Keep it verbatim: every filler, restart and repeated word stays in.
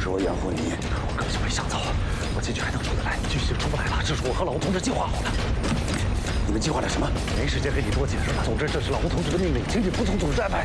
是我掩护你， 我根本就没想走，我进去还能出得来，进去就出不来了。这是我和老吴同志计划好的。 你们计划了什么？ 没时间跟你多解释了。总之，这是老吴同志的命令，请你服从组织安排。